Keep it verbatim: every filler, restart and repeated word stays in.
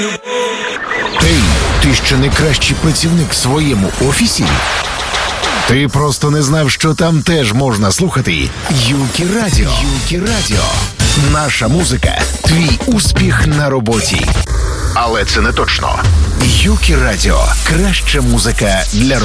Ей, ти що не кращий працівник в своєму офісі? Ти просто не знав, що там теж можна слухати Юкі Радіо. Юкі Радіо. Наша музика – твій успіх на роботі. Але це не точно. Юкі Радіо – краща музика для роботи.